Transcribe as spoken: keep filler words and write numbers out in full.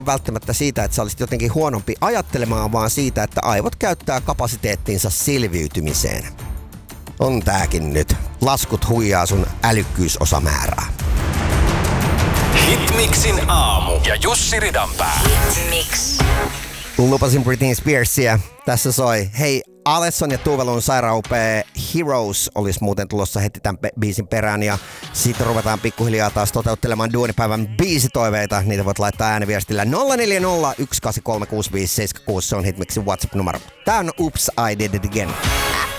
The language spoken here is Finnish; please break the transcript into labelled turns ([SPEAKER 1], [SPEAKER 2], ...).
[SPEAKER 1] välttämättä siitä, että sä olisit jotenkin huonompi ajattelemaan, vaan siitä, että aivot käyttää kapasiteettinsa selviytymiseen. On tääkin nyt. Laskut huijaa sun älykkyysosamäärää.
[SPEAKER 2] Hitmixin aamu ja Jussi Ridanpää.
[SPEAKER 3] Mix.
[SPEAKER 1] Lupasin Britney Spearsia. Tässä soi. Hei, Alesson ja Tuvelun sairaan upea Heroes olisi muuten tulossa heti tämän biisin perään. Ja siitä ruvetaan pikkuhiljaa taas toteuttelemaan duunipäivän biisitoiveita. Niitä voit laittaa ääniviestillä nolla neljä nolla yksi kahdeksan kolme kuusi viisi seitsemän kuusi. Se on Hitmixin WhatsApp-numero. Tää on Oops, I Did It Again.